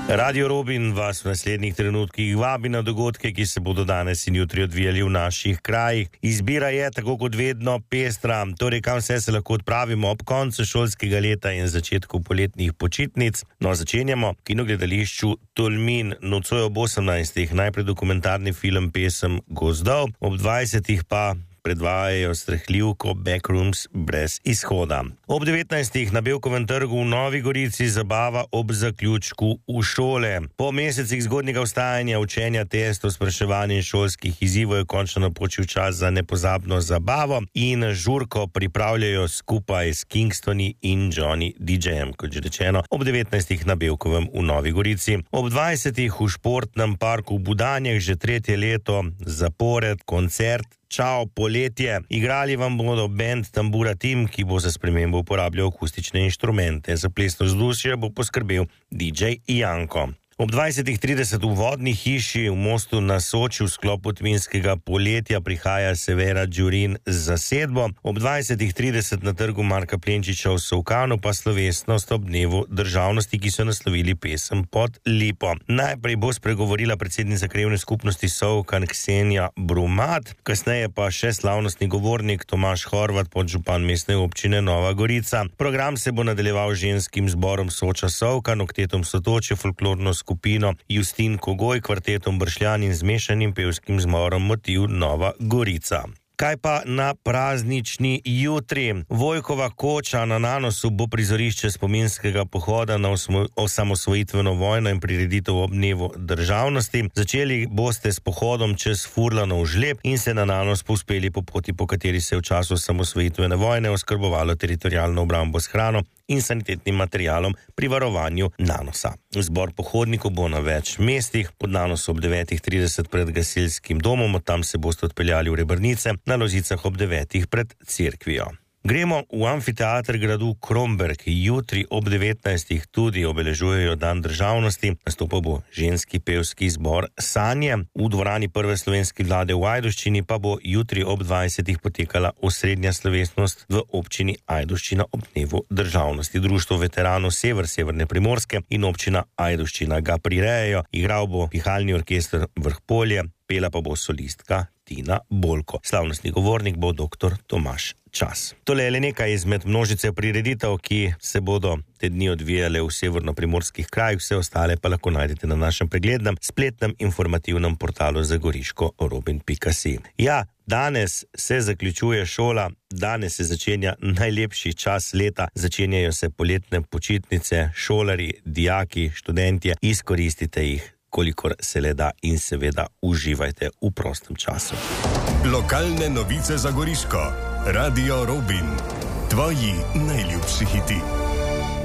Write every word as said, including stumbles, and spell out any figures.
Radio Robin vas v naslednjih trenutkih vabi na dogodke, ki se bodo danes in jutri odvijali v naših krajih. Izbira je, tako kot vedno, pestra, torej kam vse se lahko odpravimo ob koncu šolskega leta in začetku poletnih počitnic. No, začenjamo v kinogledališču Tolmin, nocoj ob osemnajstih, najprej dokumentarni film Pesem gozdov, ob dvajsetih pa predvajajo strahljivko Backrooms brez izhoda. Ob devetnajstih na Bevkovem trgu v Novi Gorici zabava ob zaključku v šole. Po mesecih zgodnjega vstajanja, učenja, testov, spraševanja in šolskih izzivov je končno napočil čas za nepozabno zabavo in žurko pripravljajo skupaj s Kingstoni in Johnny D J-em, kot že rečeno, ob devetnajstih na Bevkovem v Novi Gorici. Ob dvajsetih v športnem parku v Budanjah že tretje leto zapored koncert Čao poletje. Igrali vam bodo band Tambura Tim, ki bo za spremembo uporabljal akustične inštrumente. Za plesno vzdušje bo poskrbel D J Janko. Ob dvajsetih trideset v vodni hiši v Mostu na Soči v sklopu tvinskega poletja prihaja Severa Đurin z zasedbo. Ob dvajsetih trideset na trgu Marka Plenčiča v Solkanu pa slovesnost ob dnevu državnosti, ki so naslovili pesem Pod lipo. Najprej bo spregovorila predsednica krajevne skupnosti Solkan Ksenija Brumat, kasneje pa še slavnostni govornik Tomaž Horvat, podžupan mestne občine Nova Gorica. Program se bo nadaljeval ženskim zborom Soča Solkan, oktetom Sotočje, folklorno skupino Justin Kogoj, kvartetom Bršljan in zmešanim pevskim zmorom Motiv Nova Gorica. Kaj pa na praznični jutri? Vojkova koča na Nanosu bo prizorišče spominskega pohoda na osamosvojitveno vojno in prireditev ob dnevu državnosti. Začeli boste s pohodom čez Furlanov žleb in se na Nanos povzpeli po poti, po kateri se je v času osamosvojitvene vojne oskrbovalo teritorialno obrambo s hrano in sanitetnim materialom pri varovanju Nanosa. Zbor pohodnikov bo na več mestih, pod Nanosom ob devetih trideset pred gasilskim domom, od tam se boste odpeljali v Rebrnice, na Lozicah ob devetih pred cerkvijo. Gremo v amfiteater gradu Kromberk. Jutri ob devetnajstih tudi obeležujejo dan državnosti. Nastopal bo ženski pevski zbor Sanje. V dvorani prve slovenske vlade v Ajdovščini pa bo jutri ob dvajsetih potekala osrednja slovesnost v občini Ajdovščina ob dnevu državnosti. Društvo veteranov Sever Severne Primorske in občina Ajdovščina ga prirejajo. Igral bo pihalni orkester Vrhpolje, pela pa bo solistka Tina Bolko. Slavnostni govornik bo doktor Tomaž Čas. Tole je le nekaj izmed množice prireditev, ki se bodo te dni odvijale v severno-primorskih krajih, vse ostale pa lahko najdete na našem preglednem spletnem informativnem portalu zagoriško robin pika si. Ja, danes se zaključuje šola, danes se začenja najlepši čas leta, začenjajo se poletne počitnice, šolari, dijaki, študentje, izkoristite jih kolikor se le da in seveda uživajte v prostem času. Lokalne novice za Goriško. Radio Robin. Tvoji najljubši hiti.